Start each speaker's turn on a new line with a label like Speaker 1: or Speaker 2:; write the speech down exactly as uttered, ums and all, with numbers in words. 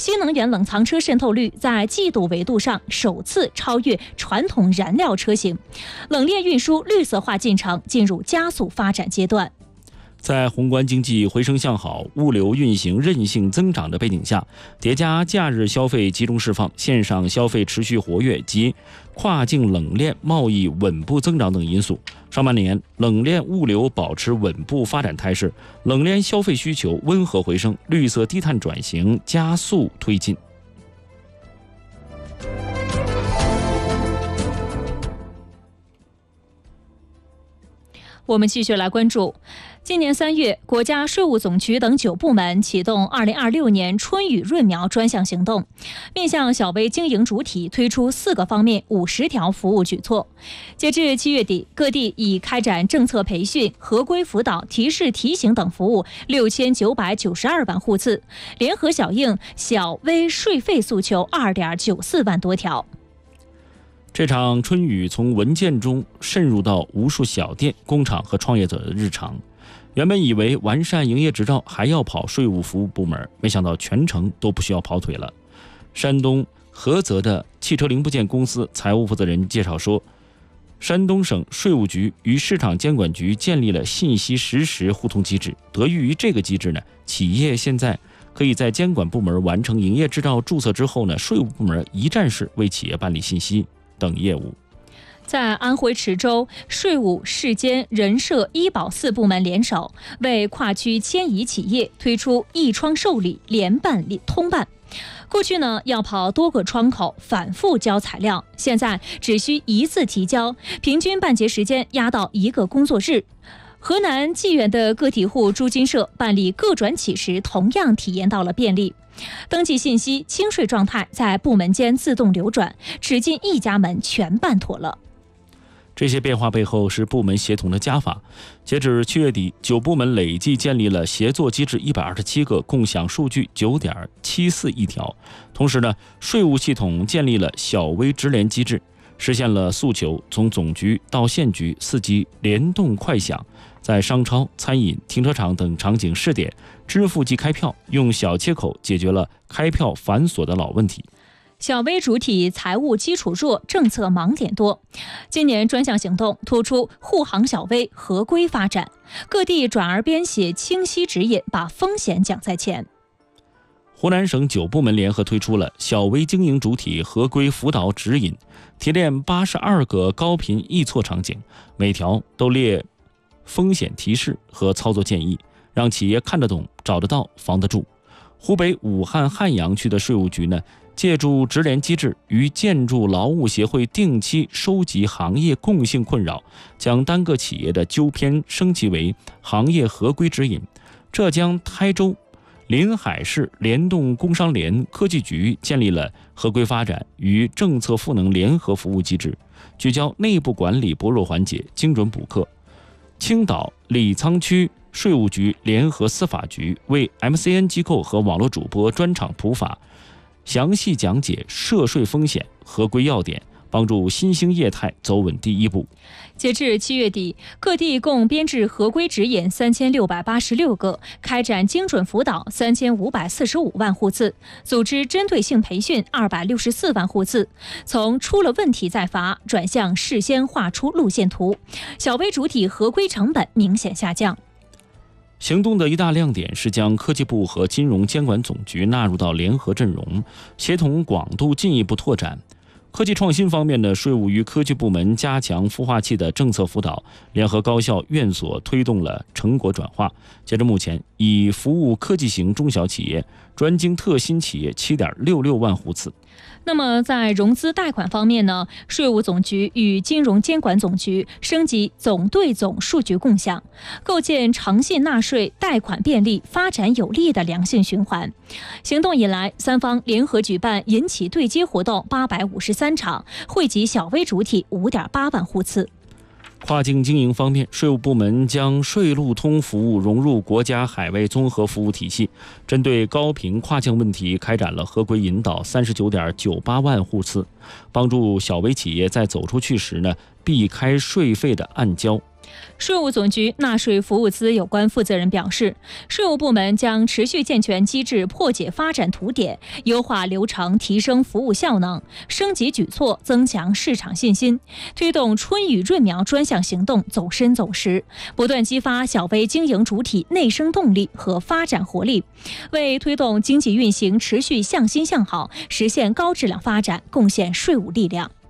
Speaker 1: 新能源冷藏车渗透率在季度维度上首次超越传统燃料车型，冷链运输绿色化进程进入加速发展阶段。
Speaker 2: 在宏观经济回升向好、物流运行韧性增长的背景下，叠加假日消费集中释放、线上消费持续活跃及跨境冷链贸易稳步增长等因素，上半年冷链物流保持稳步发展态势，冷链消费需求温和回升，绿色低碳转型加速推进。
Speaker 1: 我们继续来关注，今年三月，国家税务总局等九部门启动二零二六年春雨润苗专项行动，面向小微经营主体推出四个方面五十条服务举措。截至七月底，各地已开展政策培训、合规辅导、提示提醒等服务六千九百九十二万户次，联合响应小微税费诉求二点九四万多条。
Speaker 2: 这场春雨从文件中渗入到无数小店、工厂和创业者的日常。原本以为完善营业执照还要跑税务服务部门，没想到全程都不需要跑腿了。山东菏泽的汽车零部件公司财务负责人介绍说，山东省税务局与市场监管局建立了信息实时互通机制。得益于这个机制呢，企业现在可以在监管部门完成营业执照注册之后呢，税务部门一站式为企业办理信息等业务。
Speaker 1: 在安徽池州，税务、市监、人社、医保四部门联手，为跨区迁移企业推出一窗受理联办通办。过去呢要跑多个窗口，反复交材料，现在只需一次提交，平均办结时间压到一个工作日。河南济源的个体户朱金社办理个转企时，同样体验到了便利。登记信息、清税状态在部门间自动流转，只进一家门全办妥了。
Speaker 2: 这些变化背后是部门协同的加法。截止七月底，九部门累计建立了协作机制一百二十七个，共享数据九点七四亿条。同时呢，税务系统建立了小微直联机制，实现了诉求从总局到县局四级联动快响。在商超、餐饮、停车场等场景试点支付即开票，用小切口解决了开票繁琐的老问题。
Speaker 1: 小微主体财务基础弱，政策盲点多。今年专项行动突出护航小微合规发展，各地转而编写清晰指引，把风险讲在前。
Speaker 2: 湖南省九部门联合推出了小微经营主体合规辅导指引，提炼八十二个高频易错场景，每条都列风险提示和操作建议，让企业看得懂、找得到、防得住。湖北武汉汉阳区的税务局呢，借助直联机制，与建筑劳务协会定期收集行业共性困扰，将单个企业的纠偏升级为行业合规指引。浙江台州临海市联动工商联科技局建立了合规发展与政策赋能联合服务机制，聚焦内部管理薄弱环节，精准补课。青岛李沧区税务局联合司法局为 M C N 机构和网络主播专场普法，详细讲解涉税风险、合规要点，帮助新兴业态走稳第一步。
Speaker 1: 截至七月底，各地共编制合规指引三千六百八十六个，开展精准辅导三千五百四十五万户次，组织针对性培训二百六十四万户次。从出了问题再罚转向事先画出路线图，小微主体合规成本明显下降。
Speaker 2: 行动的一大亮点是将科技部和金融监管总局纳入到联合阵容，协同广度进一步拓展。科技创新方面呢，税务与科技部门加强孵化器的政策辅导，联合高校院所推动了成果转化。截至目前，已服务科技型中小企业、专精特新企业 七点六六万户次。
Speaker 1: 那么在融资贷款方面呢，税务总局与金融监管总局升级总对总数据共享，构建诚信纳税、贷款便利、发展有利的良性循环。行动以来，三方联合举办银企对接活动八百五十三场，惠及小微主体 五点八万户次。
Speaker 2: 跨境经营方面，税务部门将税路通服务融入国家海外综合服务体系，针对高频跨境问题开展了合规引导三十九点九八万户次，帮助小微企业在走出去时呢，避开税费的暗礁。
Speaker 1: 税务总局纳税服务司有关负责人表示，税务部门将持续健全机制破解发展凸点，优化流程，提升服务效能，升级举措，增强市场信心，推动春雨润苗专项行动走深走实，不断激发小微经营主体内生动力和发展活力，为推动经济运行持续向心向好，实现高质量发展贡献税务力量。